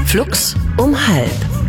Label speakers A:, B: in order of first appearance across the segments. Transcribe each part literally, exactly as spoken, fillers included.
A: Flux um halb.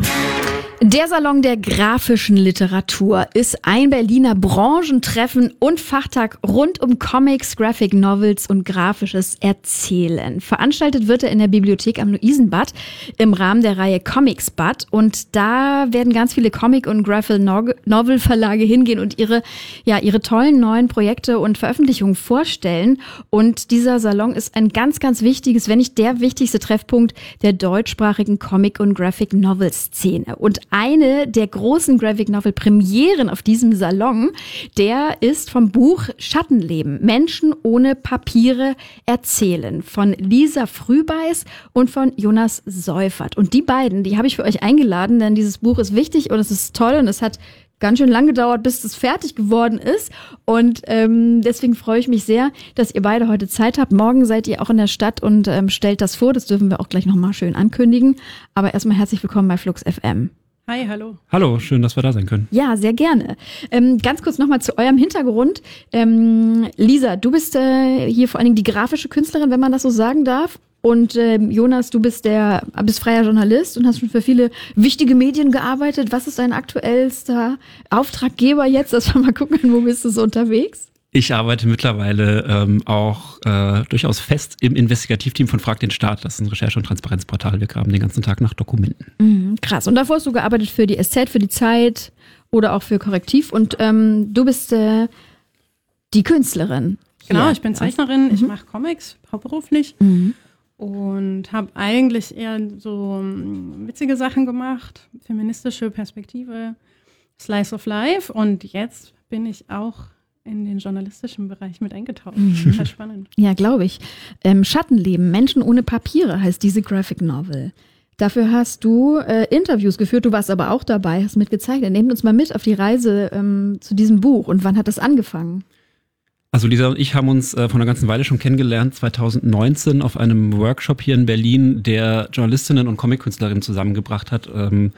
B: Der Salon der grafischen Literatur ist ein Berliner Branchentreffen und Fachtag rund um Comics, Graphic Novels und grafisches Erzählen. Veranstaltet wird er in der Bibliothek am Luisenbad im Rahmen der Reihe Comicsbad. Und da werden ganz viele Comic- und Graphic Novel Verlage hingehen und ihre, ja, ihre tollen neuen Projekte und Veröffentlichungen vorstellen. Und dieser Salon ist ein ganz, ganz wichtiges, wenn nicht der wichtigste Treffpunkt der deutschsprachigen Comic- und Graphic Novel Szene. Und eine der großen Graphic Novel Premieren auf diesem Salon, der ist vom Buch Schattenleben, Menschen ohne Papiere erzählen, von Lisa Frühbeiß und von Jonas Seufert. Und die beiden, die habe ich für euch eingeladen, denn dieses Buch ist wichtig und es ist toll und es hat ganz schön lang gedauert, bis es fertig geworden ist. Und ähm, deswegen freue ich mich sehr, dass ihr beide heute Zeit habt. Morgen seid ihr auch in der Stadt und ähm, stellt das vor. Das dürfen wir auch gleich nochmal schön ankündigen. Aber erstmal herzlich willkommen bei Flux F M.
C: Hi, hallo.
D: Hallo, schön, dass wir da sein können.
B: Ja, sehr gerne. Ähm, ganz kurz nochmal zu eurem Hintergrund. Ähm, Lisa, du bist äh, hier vor allen Dingen die grafische Künstlerin, wenn man das so sagen darf. Und ähm, Jonas, du bist der bist freier Journalist und hast schon für viele wichtige Medien gearbeitet. Was ist dein aktuellster Auftraggeber jetzt? Dass wir mal gucken, wo bist du so unterwegs?
D: Ich arbeite mittlerweile ähm, auch äh, durchaus fest im Investigativteam von Frag den Staat. Das ist ein Recherche- und Transparenzportal. Wir graben den ganzen Tag nach Dokumenten.
B: Mhm, krass. Und davor hast du gearbeitet für die S Z, für die Zeit oder auch für Korrektiv. Und ähm, du bist äh, die Künstlerin.
C: Genau,
B: hier.
C: Ich bin Zeichnerin. Mhm. Ich mache Comics hauptberuflich.
B: Mhm.
C: Und habe eigentlich eher so witzige Sachen gemacht. Feministische Perspektive, Slice of Life. Und jetzt bin ich auch in den journalistischen Bereich mit eingetaucht. Mhm. Total spannend.
B: Ja, glaube ich. Ähm, Schattenleben, Menschen ohne Papiere heißt diese Graphic Novel. Dafür hast du äh, Interviews geführt, du warst aber auch dabei, hast mitgezeichnet. Nehmt uns mal mit auf die Reise ähm, zu diesem Buch. Und wann hat das angefangen?
D: Also Lisa und ich haben uns äh, vor einer ganzen Weile schon kennengelernt, zwanzig neunzehn auf einem Workshop hier in Berlin, der Journalistinnen und Comic-Künstlerinnen zusammengebracht hat, ähm,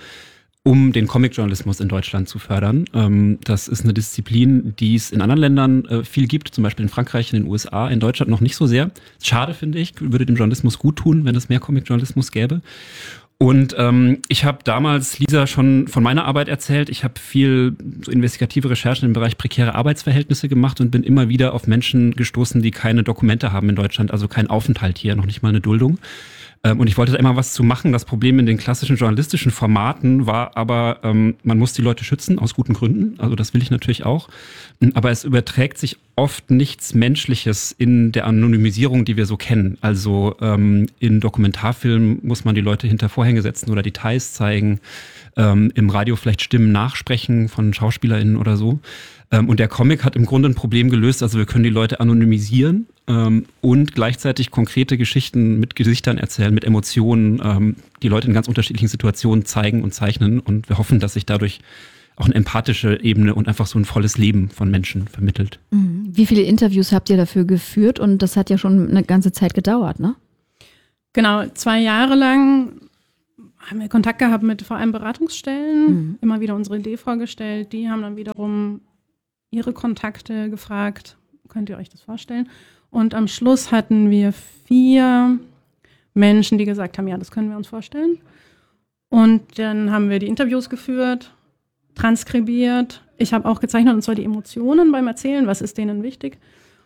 D: um den Comic-Journalismus in Deutschland zu fördern. Ähm, das ist eine Disziplin, die es in anderen Ländern äh, viel gibt, zum Beispiel in Frankreich, in den U S A, in Deutschland noch nicht so sehr. Schade, finde ich, würde dem Journalismus gut tun, wenn es mehr Comic-Journalismus gäbe. Und ähm, ich habe damals Lisa schon von meiner Arbeit erzählt. Ich habe viel so investigative Recherchen im Bereich prekäre Arbeitsverhältnisse gemacht und bin immer wieder auf Menschen gestoßen, die keine Dokumente haben in Deutschland, also keinen Aufenthalt hier, noch nicht mal eine Duldung. Ähm, und ich wollte da immer was zu machen. Das Problem in den klassischen journalistischen Formaten war aber, ähm, man muss die Leute schützen, aus guten Gründen. Also das will ich natürlich auch. Aber es überträgt sich oft nichts Menschliches in der Anonymisierung, die wir so kennen. Also ähm, in Dokumentarfilmen muss man die Leute hinter Vorhänge setzen oder Details zeigen. Ähm, im Radio vielleicht Stimmen nachsprechen von SchauspielerInnen oder so. Ähm, und der Comic hat im Grunde ein Problem gelöst. Also wir können die Leute anonymisieren ähm, und gleichzeitig konkrete Geschichten mit Gesichtern erzählen, mit Emotionen, ähm, die Leute in ganz unterschiedlichen Situationen zeigen und zeichnen. Und wir hoffen, dass sich dadurch auch eine empathische Ebene und einfach so ein volles Leben von Menschen vermittelt.
B: Wie viele Interviews habt ihr dafür geführt? Und das hat ja schon eine ganze Zeit gedauert, ne?
C: Genau, zwei Jahre lang haben wir Kontakt gehabt mit vor allem Beratungsstellen, mhm. immer wieder unsere Idee vorgestellt. Die haben dann wiederum ihre Kontakte gefragt, könnt ihr euch das vorstellen? Und am Schluss hatten wir vier Menschen, die gesagt haben, ja, das können wir uns vorstellen. Und dann haben wir die Interviews geführt, transkribiert. Ich habe auch gezeichnet, und zwar die Emotionen beim Erzählen, was ist denen wichtig.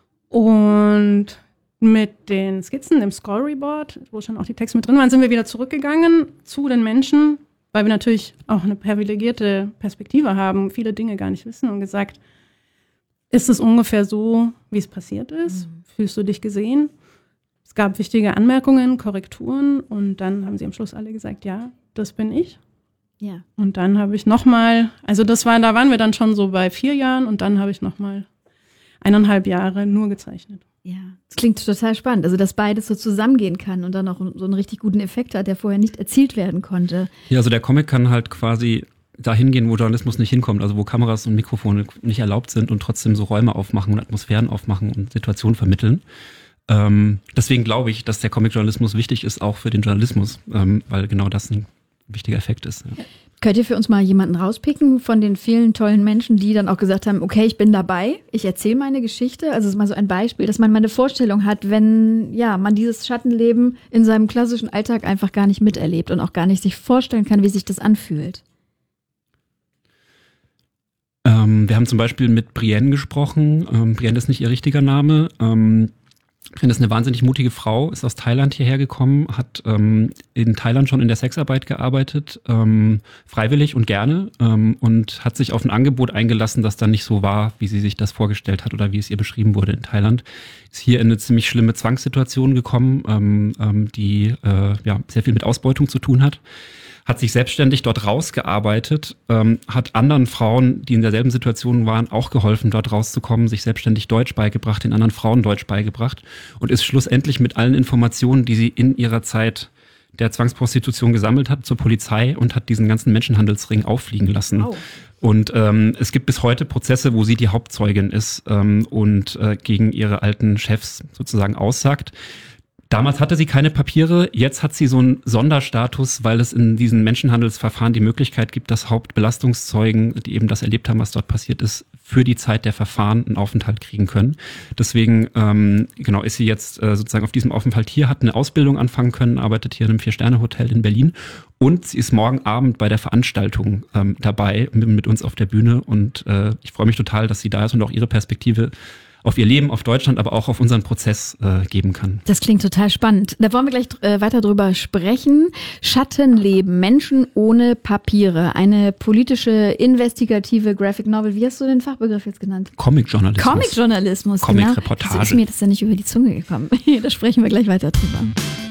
C: Und mit den Skizzen im Storyboard, wo schon auch die Texte mit drin waren, sind wir wieder zurückgegangen zu den Menschen, weil wir natürlich auch eine privilegierte Perspektive haben, viele Dinge gar nicht wissen und gesagt, ist es ungefähr so, wie es passiert ist? Mhm. Fühlst du dich gesehen? Es gab wichtige Anmerkungen, Korrekturen und dann haben sie am Schluss alle gesagt, ja, das bin ich.
B: Ja. Und
C: dann habe ich nochmal, also das war, da waren wir dann schon so bei vier Jahren und dann habe ich nochmal eineinhalb Jahre nur gezeichnet.
B: Ja, das klingt total spannend. Also, dass beides so zusammengehen kann und dann auch so einen richtig guten Effekt hat, der vorher nicht erzielt werden konnte.
D: Ja, also der Comic kann halt quasi dahin gehen, wo Journalismus nicht hinkommt, also wo Kameras und Mikrofone nicht erlaubt sind und trotzdem so Räume aufmachen und Atmosphären aufmachen und Situationen vermitteln. Ähm, deswegen glaube ich, dass der Comic-Journalismus wichtig ist, auch für den Journalismus, ähm, weil genau das ein wichtiger Effekt ist. Ja.
B: Könnt ihr für uns mal jemanden rauspicken von den vielen tollen Menschen, die dann auch gesagt haben, okay, ich bin dabei, ich erzähle meine Geschichte. Also es ist mal so ein Beispiel, dass man mal eine Vorstellung hat, wenn ja man dieses Schattenleben in seinem klassischen Alltag einfach gar nicht miterlebt und auch gar nicht sich vorstellen kann, wie sich das anfühlt.
D: Ähm, wir haben zum Beispiel mit Brienne gesprochen. Ähm, Brienne ist nicht ihr richtiger Name. Ähm, Brienne ist eine wahnsinnig mutige Frau, ist aus Thailand hierher gekommen, hat ähm, in Thailand schon in der Sexarbeit gearbeitet, ähm, freiwillig und gerne, ähm, und hat sich auf ein Angebot eingelassen, das dann nicht so war, wie sie sich das vorgestellt hat oder wie es ihr beschrieben wurde in Thailand. Ist hier in eine ziemlich schlimme Zwangssituation gekommen, ähm, ähm, die äh, ja, sehr viel mit Ausbeutung zu tun hat. Hat sich selbstständig dort rausgearbeitet, ähm, hat anderen Frauen, die in derselben Situation waren, auch geholfen, dort rauszukommen, sich selbstständig Deutsch beigebracht, den anderen Frauen Deutsch beigebracht und ist schlussendlich mit allen Informationen, die sie in ihrer Zeit der Zwangsprostitution gesammelt hat, zur Polizei und hat diesen ganzen Menschenhandelsring auffliegen lassen. Oh. Und ähm, es gibt bis heute Prozesse, wo sie die Hauptzeugin ist ähm, und äh, gegen ihre alten Chefs sozusagen aussagt. Damals hatte sie keine Papiere, jetzt hat sie so einen Sonderstatus, weil es in diesen Menschenhandelsverfahren die Möglichkeit gibt, dass Hauptbelastungszeugen, die eben das erlebt haben, was dort passiert ist, für die Zeit der Verfahren einen Aufenthalt kriegen können. Deswegen ähm, genau ist sie jetzt äh, sozusagen auf diesem Aufenthalt hier, hat eine Ausbildung anfangen können, arbeitet hier in einem Vier-Sterne-Hotel in Berlin und sie ist morgen Abend bei der Veranstaltung ähm, dabei mit, mit uns auf der Bühne und äh, ich freue mich total, dass sie da ist und auch ihre Perspektive auf ihr Leben, auf Deutschland, aber auch auf unseren Prozess äh, geben kann.
B: Das klingt total spannend. Da wollen wir gleich äh, weiter drüber sprechen. Schattenleben, Menschen ohne Papiere. Eine politische, investigative Graphic Novel. Wie hast du den Fachbegriff jetzt genannt?
D: Comic-Journalismus.
B: Comic-Journalismus,
D: Comic-Reportage.
B: Genau. Das ist mir das ja nicht über die Zunge gekommen. Da sprechen wir gleich weiter drüber.